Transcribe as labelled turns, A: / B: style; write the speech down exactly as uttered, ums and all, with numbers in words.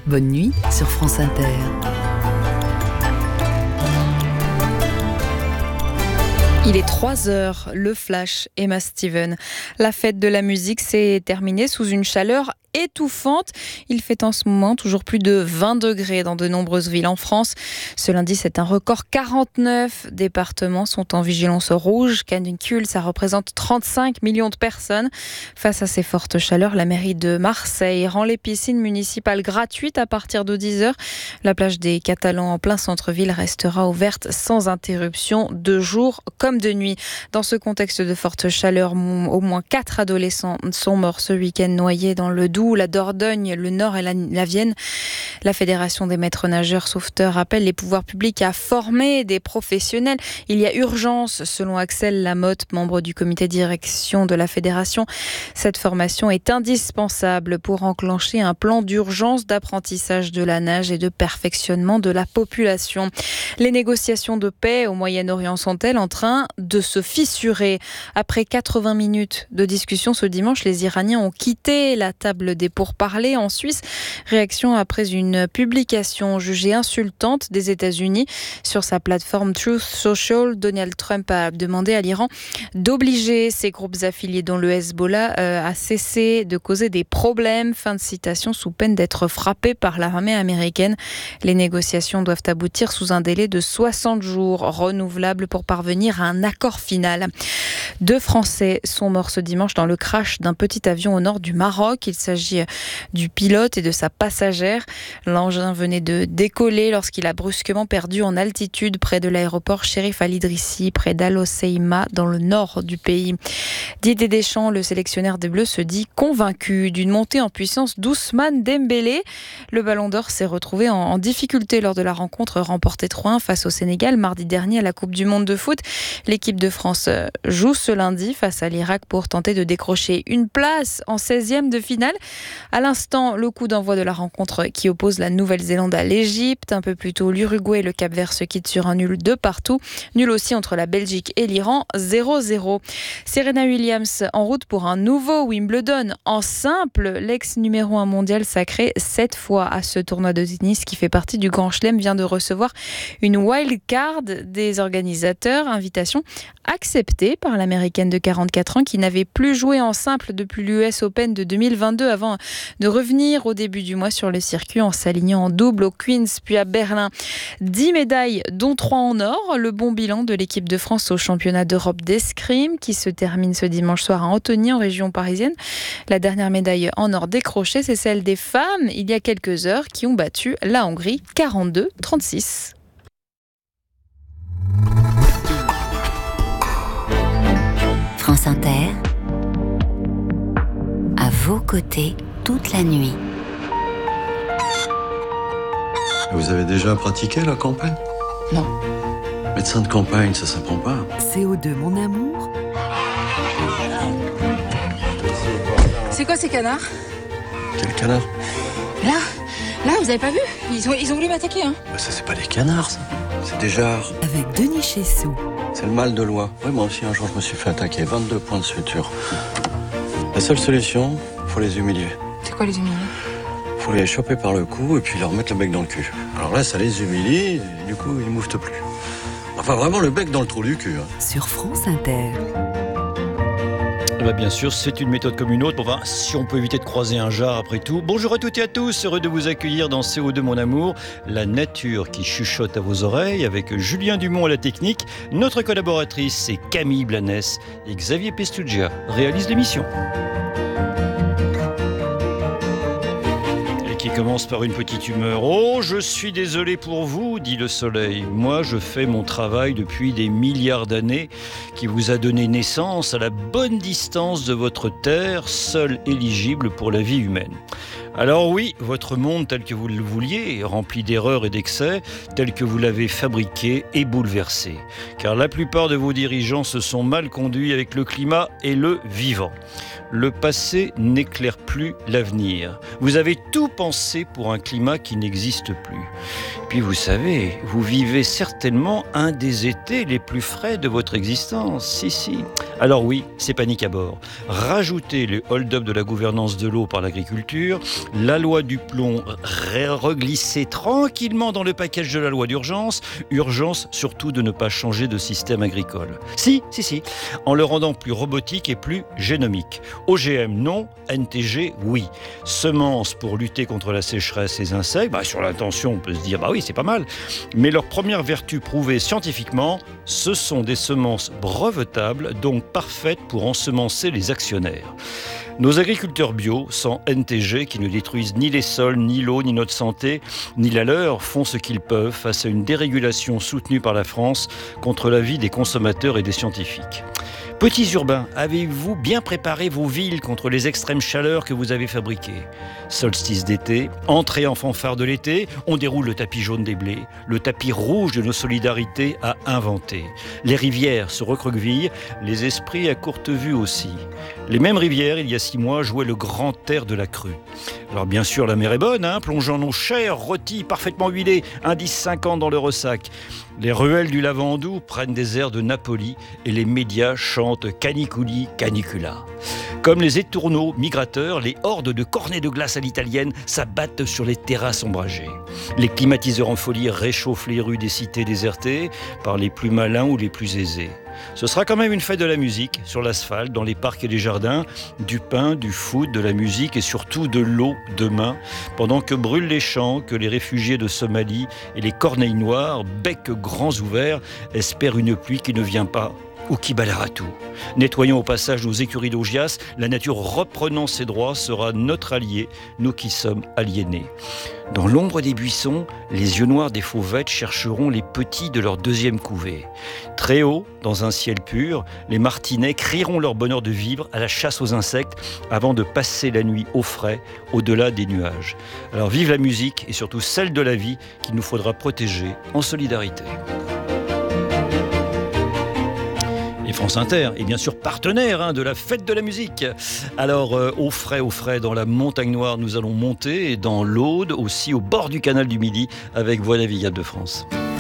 A: Bonne nuit sur France Inter. Il est trois heures, le flash, Emma Steven. La fête de la musique s'est terminée sous une chaleur étouffante. Il fait en ce moment toujours plus de vingt degrés dans de nombreuses villes en France. Ce lundi, c'est un record. quarante-neuf départements sont en vigilance rouge. Canicule, ça représente trente-cinq millions de personnes. Face à ces fortes chaleurs, la mairie de Marseille rend les piscines municipales gratuites à partir de dix heures. La plage des Catalans en plein centre-ville restera ouverte sans interruption de jour comme de nuit. Dans ce contexte de forte chaleur, au moins quatre adolescents sont morts ce week-end noyés dans le Doubs, la Dordogne, le Nord et la, la Vienne. La Fédération des maîtres nageurs sauveteurs appelle les pouvoirs publics à former des professionnels. Il y a urgence, selon Axel Lamotte, membre du comité de direction de la Fédération. Cette formation est indispensable pour enclencher un plan d'urgence d'apprentissage de la nage et de perfectionnement de la population. Les négociations de paix au Moyen-Orient sont-elles en train de se fissurer? Après quatre-vingts minutes de discussion ce dimanche, les Iraniens ont quitté la table des pourparlers en Suisse. Réaction après une publication jugée insultante des États-Unis. Sur sa plateforme Truth Social, Donald Trump a demandé à l'Iran d'obliger ses groupes affiliés, dont le Hezbollah, euh, à cesser de causer des problèmes. Fin de citation, sous peine d'être frappé par l'armée américaine. Les négociations doivent aboutir sous un délai de soixante jours renouvelables pour parvenir à un accord final. Deux Français sont morts ce dimanche dans le crash d'un petit avion au nord du Maroc. Il s'agit du pilote et de sa passagère. L'engin venait de décoller lorsqu'il a brusquement perdu en altitude près de l'aéroport Chérif Al Idrissi, près d'Al Hoceima, dans le nord du pays. Didier Deschamps, le sélectionneur des Bleus, se dit convaincu d'une montée en puissance d'Ousmane Dembélé. Le Ballon d'Or s'est retrouvé en, en difficulté lors de la rencontre remportée trois un face au Sénégal mardi dernier à la Coupe du Monde de foot. L'équipe de France joue ce lundi face à l'Irak pour tenter de décrocher une place en seizième de finale. À l'instant, le coup d'envoi de la rencontre qui oppose la Nouvelle-Zélande à l'Égypte. Un peu plus tôt, l'Uruguay et le Cap-Vert se quittent sur un nul de partout. Nul aussi entre la Belgique et l'Iran, zéro zéro. Serena Williams en route pour un nouveau Wimbledon. En simple, l'ex numéro un mondial sacré sept fois à ce tournoi de tennis qui fait partie du Grand Chelem vient de recevoir une wild card des organisateurs. Invitation acceptée par l'américaine de quarante-quatre ans qui n'avait plus joué en simple depuis l'U S Open de deux mille vingt-deux avant de revenir au début du mois sur le circuit en s'alignant en double au Queens puis à Berlin. dix médailles dont trois en or. Le bon bilan de l'équipe de France au championnat d'Europe d'escrime qui se termine ce dimanche soir à Antony en région parisienne. La dernière médaille en or décrochée, c'est celle des femmes il y a quelques heures qui ont battu la Hongrie quarante-deux à trente-six.
B: France Inter, à vos côtés toute la nuit.
C: Vous avez déjà pratiqué la campagne?
B: Non.
C: Médecin de campagne, ça s'apprend pas.
A: C O deux, mon amour.
D: C'est quoi ces canards?
C: Quel canard?
D: Là, là, vous avez pas vu? Ils ont, ils ont voulu m'attaquer, hein.
C: Bah ça, c'est pas des canards, ça. C'est des jarres.
A: Avec Denis Chessou.
C: C'est le mal de loi. Oui, moi aussi, un jour, je me suis fait attaquer. vingt-deux points de suture. La seule solution, faut les humilier.
D: C'est quoi les humilier?
C: Faut les choper par le cou et puis leur mettre le bec dans le cul. Alors là, ça les humilie et du coup, ils mouffent plus. Enfin, vraiment le bec dans le trou du cul. Hein.
A: Sur France Inter.
E: Bah bien sûr, c'est une méthode comme une autre. Enfin, si on peut éviter de croiser un jar après tout. Bonjour à toutes et à tous, heureux de vous accueillir dans C O deux mon amour, la nature qui chuchote à vos oreilles avec Julien Dumont à la technique. Notre collaboratrice, c'est Camille Blanes et Xavier Pestugia réalisent l'émission. Qui commence par une petite humeur. « Oh, je suis désolé pour vous, dit le soleil. Moi, je fais mon travail depuis des milliards d'années qui vous a donné naissance à la bonne distance de votre terre, seule éligible pour la vie humaine. » Alors oui, votre monde tel que vous le vouliez, rempli d'erreurs et d'excès, tel que vous l'avez fabriqué et bouleversé. Car la plupart de vos dirigeants se sont mal conduits avec le climat et le vivant. Le passé n'éclaire plus l'avenir. Vous avez tout pensé pour un climat qui n'existe plus. puis vous savez, vous vivez certainement un des étés les plus frais de votre existence. Si, si. Alors oui, c'est panique à bord. Rajoutez les hold-up de la gouvernance de l'eau par l'agriculture, la loi du plomb reglissée tranquillement dans le package de la loi d'urgence. Urgence surtout de ne pas changer de système agricole. Si, si, si, en le rendant plus robotique et plus génomique. O G M non, N T G oui. Semences pour lutter contre la sécheresse et les insectes, bah, sur l'intention on peut se dire bah oui c'est pas mal, mais leur première vertu prouvée scientifiquement, ce sont des semences brevetables, donc parfaites pour ensemencer les actionnaires. Nos agriculteurs bio, sans N T G, qui ne détruisent ni les sols, ni l'eau, ni notre santé, ni la leur, font ce qu'ils peuvent face à une dérégulation soutenue par la France contre l'avis des consommateurs et des scientifiques. Petits urbains, avez-vous bien préparé vos villes contre les extrêmes chaleurs que vous avez fabriquées ? Solstice d'été, entrée en fanfare de l'été, on déroule le tapis jaune des blés, le tapis rouge de nos solidarités à inventer. Les rivières se recroquevillent, les esprits à courte vue aussi. Les mêmes rivières, il y a six mois, jouaient le grand air de la crue. Alors bien sûr, la mer est bonne, hein, plongeant nos chairs, rôtis, parfaitement huilés, indice cinquante dans le ressac. Les ruelles du Lavandou prennent des airs de Napoli et les médias chantent Caniculi Canicula. Comme les étourneaux migrateurs, les hordes de cornets de glace à l'italienne s'abattent sur les terrasses ombragées. Les climatiseurs en folie réchauffent les rues des cités désertées par les plus malins ou les plus aisés. Ce sera quand même une fête de la musique sur l'asphalte, dans les parcs et les jardins, du pain, du foot, de la musique et surtout de l'eau demain, pendant que brûlent les champs, que les réfugiés de Somalie et les corneilles noires, becs grands ouverts, espèrent une pluie qui ne vient pas ou qui balayera tout. Nettoyons au passage nos écuries d'Augias, la nature reprenant ses droits sera notre allié, nous qui sommes aliénés. Dans l'ombre des buissons, les yeux noirs des fauvettes chercheront les petits de leur deuxième couvée. Très haut, dans un ciel pur, les martinets crieront leur bonheur de vivre à la chasse aux insectes avant de passer la nuit au frais, au-delà des nuages. Alors vive la musique et surtout celle de la vie qu'il nous faudra protéger en solidarité. Et France Inter est bien sûr partenaire hein, de la fête de la musique. Alors euh, au frais, au frais, dans la Montagne Noire, nous allons monter, et dans l'Aude, aussi au bord du canal du Midi, avec Voix navigable de France.